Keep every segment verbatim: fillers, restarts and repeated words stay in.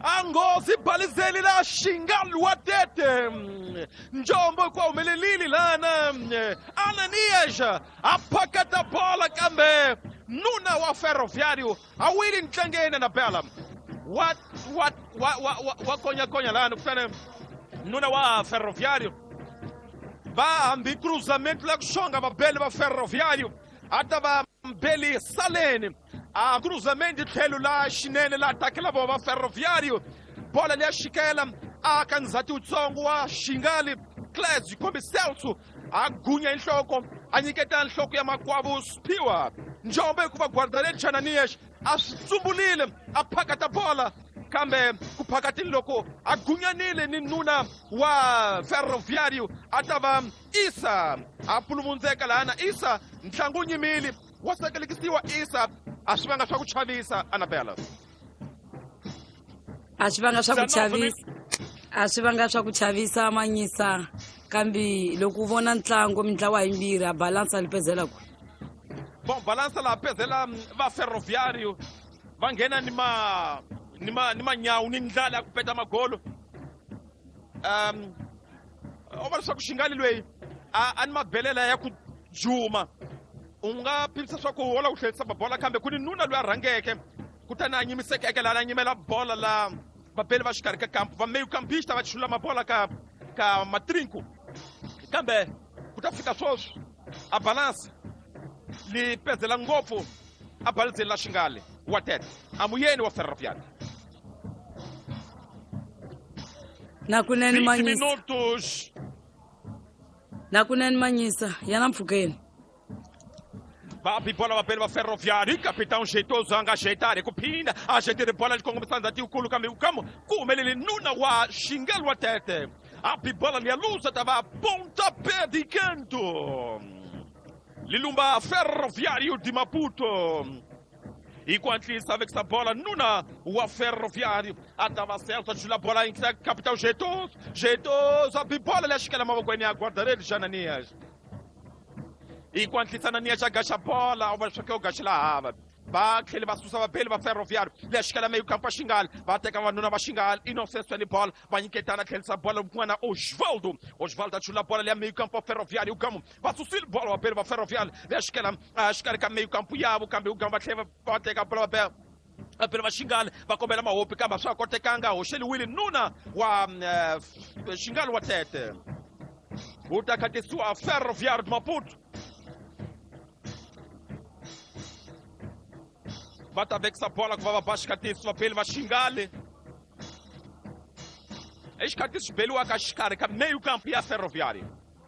angozi balizeli la Shingal Watete njombo kwa umelelili lana Ananias apakata bola kambe nuna wa Ferroviário awili ntlangene na bela what what wa wa wa konya konya lana kufana nuna wa Ferroviário ba ambi cruzamento la kushonga mabele ba Ferroviário atava mbeli salene a cruzamento tlhelo la xinene la ataque la va Ferroviário bola le xikela a kanzati utsongo wa Shingali Clésio como Celso agunya inhloko anyiketa inhloko ya Makwabo Spiwa njombe kuva guardarele Ananias asitsumbulile aphakata bola kambe kuphakati loko agunyanile ni nuna wa Ferroviário atava Isa apulumunzeka lana Isa ntlangu nyimili wasekelekisiwa Isa asivanga swa kuchavisa Anabela asivanga swa kuchavisa asivanga swa kuchavisa Manyisa kambi loko vona ntlangu mitlawa yimbira balance alipezela ku bon balance la pezela va Ferroviário vangena ni ma ni ma ni manyawu ni ndlala kupeta magolo um over swa kuxingali lweyi ani mabelela ya ku juma unga philisa swa ku hola ku hletsa bola kambe kuni nuna lwa rangeke kutana nyimiseke eke la nyimela bola la babeli va xikari ka campo va meio campista va chula mabola ka ka matrinco kambe kutafika swoswo a balance li pezela ngopfu a balizeli la Shingali Watete amuyeni wa Ferroviário nakuneni Manyisa minutos nakuneni Manyisa yana mpfukeni Babi bola babeli va Ferroviário capitão jeitoso anga ajeitar kuphinda ajeitire bola likongomisana ati ukulu kambe ukamo kumelele nuna wa Shingali Watete abi bola lialuza tava pontapé de canto Lilumba Ferroviário de Maputo enquanto ele estava com essa bola nuna wa Ferroviário atava certo a bola em capitão jeitoso jeitoso abi bola acho que ela mava kwenye guardarele Ananias enquanto ele Ananias agacha a bola ao que eu gacha lá ba que ele vai susava bele va Ferroviário ele acho que ela meio campo a Shingali vai ter que uma nuna va Shingali e não se sente bola vai inquietar naquele essa bola mwana Osvaldo Osvaldo achou a bola ali meio campo Ferroviário o gamo vai suscil bola va bele va Ferroviário ele acho que ela acho que ela meio campo ya o campo o gamo vai ter que a bola a pela Shingali vai comer uma opa kamba só corte kanga o Sheli Willy nuna wa Shingali Watete utakati sua Ferroviário de Maputo bata avec essa bola que vai abaixo que sua pele vai Shingali escate pelo akashikari ka meio campo ya Ferroviário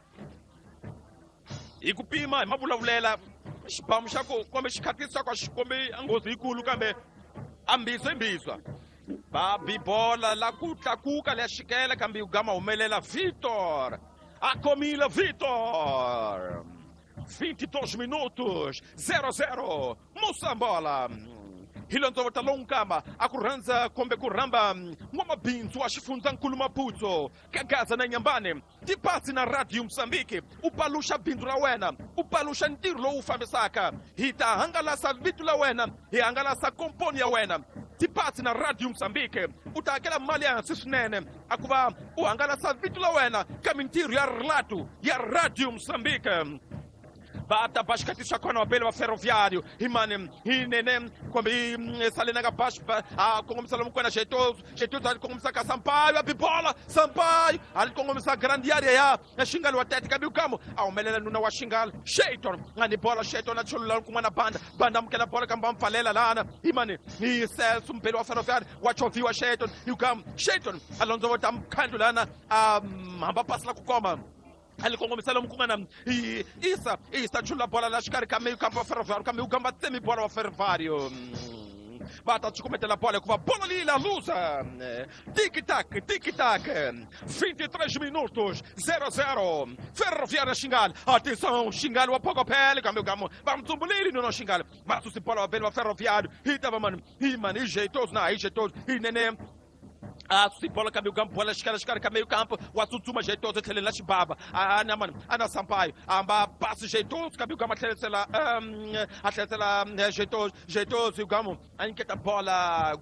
ikupima mabulavulela xiphamu xa ku kombe xikhatisa kwa xikombe angozi yikulu kambe ambisa imbiswa babi bola la ku tlakuka le xikela kambe ugama humelela Vitor akomila Vitor vinte e dois minutos zero a zero Moçambola Hilonzo watalongama akuranza kombe kuramba mwamabintu ashifunza nkulu Maputo kagaza na nyambane tipasi na Radio Msambiki upalusha bintu la wena upalusha ntiro lo ufambisaka hita hangalasa vitu la wena hi hangalasa komponi ya wena tipasi na Radio Msambiki utakela mali ya sisunene akuva uhangalasa vitu la wena kamintiro ya relato ya Radio Msambiki bata bashkatisha kona wabele wa Ferroviário imane hinene kombi salena ga bash a kongomisa lomukona jeitoso jeitoso ali kongomisa ka Sampaio abibola Sampaio ali kongomisa grande área ya Shingali Watete kabi ukamo aumelela nuna wa Shingali Shaiton ngani bola Shaiton na chulula kumana banda banda mkela bola kamba mfalela lana imane ni Celso mpelo wa Ferroviário wachovi wa Shaiton ukamo Shaiton alonzo wata mkhandu lana hamba pasla kukoma alikongomisa mkungana Isa Isa chula bola la xikari ka meio campo Ferroviário ka meio campo semi bola wa Ferroviário bata chicometela bola com a bola ali la lusa tic-tac tic-tac vinte e três minutos zero a zero Ferroviário Shingali atenção Shingali wa poco pele ka meio campo vamos tumbulir no Shingali mas se bola wa bele wa Ferroviário hitava mano e mano jeitoso na jeitoso e neném Ah, se bola caminho campo, bola escala, escala caminho campo, o assunto mais jeitoso, ele lá chibaba, ah, na mano, ana Sampaio, amba passe jeitoso, caminho campo, atleta lá, atleta lá, jeitoso, jeitoso, e o gamo, a inquieta bola.